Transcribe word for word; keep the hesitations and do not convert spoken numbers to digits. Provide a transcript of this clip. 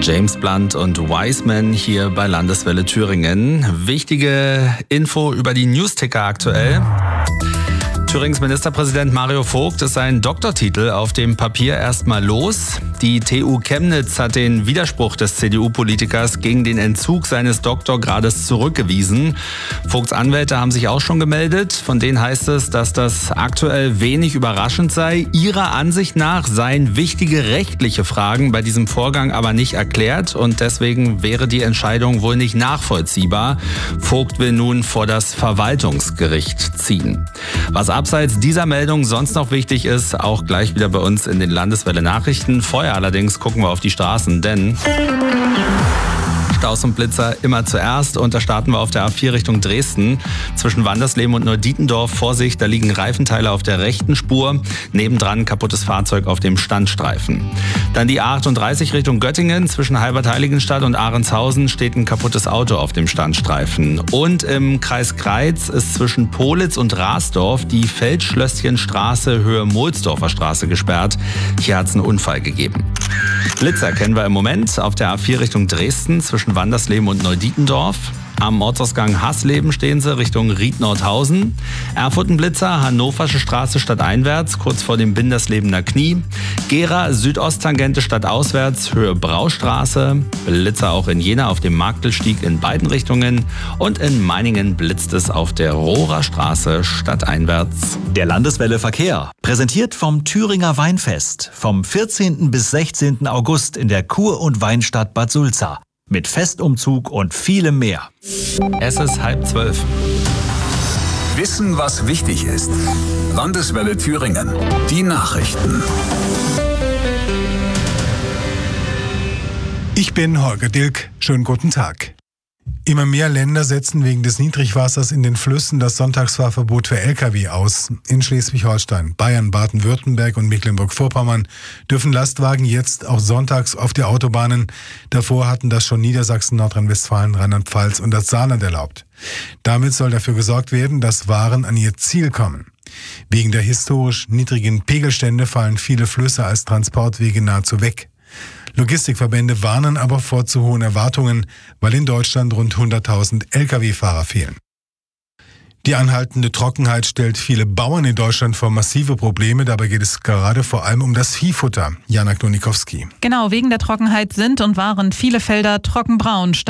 James Blunt und Wiseman hier bei Landeswelle Thüringen. Wichtige Info über die Newsticker aktuell. Thürings Ministerpräsident Mario Vogt ist sein Doktortitel auf dem Papier erstmal los. Die T U Chemnitz hat den Widerspruch des C D U-Politikers gegen den Entzug seines Doktorgrades zurückgewiesen. Vogts Anwälte haben sich auch schon gemeldet. Von denen heißt es, dass das aktuell wenig überraschend sei. Ihrer Ansicht nach seien wichtige rechtliche Fragen bei diesem Vorgang aber nicht erklärt und deswegen wäre die Entscheidung wohl nicht nachvollziehbar. Vogt will nun vor das Verwaltungsgericht ziehen. Was abseits dieser Meldung sonst noch wichtig ist, auch gleich wieder bei uns in den Landeswelle Nachrichten. Vorher allerdings gucken wir auf die Straßen, denn Staus und Blitzer immer zuerst und da starten wir auf der A vier Richtung Dresden. Zwischen Wandersleben und Neudietendorf, Vorsicht, da liegen Reifenteile auf der rechten Spur. Nebendran kaputtes Fahrzeug auf dem Standstreifen. Dann die A achtunddreißig Richtung Göttingen. Zwischen Halbert-Heiligenstadt und Ahrenshausen steht ein kaputtes Auto auf dem Standstreifen. Und im Kreis Greiz ist zwischen Politz und Rasdorf die Feldschlösschenstraße Höhe Mohlsdorfer Straße gesperrt. Hier hat es einen Unfall gegeben. Blitzer kennen wir im Moment auf der A vier Richtung Dresden zwischen Wandersleben und Neudietendorf. Am Ortsausgang Hasleben stehen sie Richtung Ried-Nordhausen. Erfurten-Blitzer, Hannoversche Straße stadteinwärts, kurz vor dem Binderslebener Knie. Gera, Südosttangente stadtauswärts, Höhe Braustraße. Blitzer auch in Jena auf dem Marktelstieg in beiden Richtungen. Und in Meiningen blitzt es auf der Rohrer Straße stadteinwärts. Der Landeswelle Verkehr, präsentiert vom Thüringer Weinfest, vom vierzehnten bis sechzehnten August in der Kur- und Weinstadt Bad Sulza. Mit Festumzug und vielem mehr. Es ist halb zwölf. Wissen, was wichtig ist. Landeswelle Thüringen. Die Nachrichten. Ich bin Holger Dilk. Schönen guten Tag. Immer mehr Länder setzen wegen des Niedrigwassers in den Flüssen das Sonntagsfahrverbot für L K W aus. In Schleswig-Holstein, Bayern, Baden-Württemberg und Mecklenburg-Vorpommern dürfen Lastwagen jetzt auch sonntags auf die Autobahnen. Davor hatten das schon Niedersachsen, Nordrhein-Westfalen, Rheinland-Pfalz und das Saarland erlaubt. Damit soll dafür gesorgt werden, dass Waren an ihr Ziel kommen. Wegen der historisch niedrigen Pegelstände fallen viele Flüsse als Transportwege nahezu weg. Logistikverbände warnen aber vor zu hohen Erwartungen, weil in Deutschland rund hunderttausend L K W-Fahrer fehlen. Die anhaltende Trockenheit stellt viele Bauern in Deutschland vor massive Probleme. Dabei geht es gerade vor allem um das Viehfutter. Jana Knonikowski. Genau, wegen der Trockenheit sind und waren viele Felder trockenbraun.